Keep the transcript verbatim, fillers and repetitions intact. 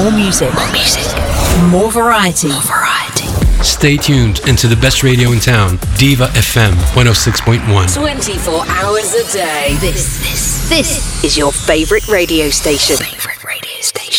More music. More music. More variety. More variety. Stay tuned into the best radio in town, Diva F M one oh six point one. twenty-four hours a day. This, this, this is your favorite radio station. Favorite radio station.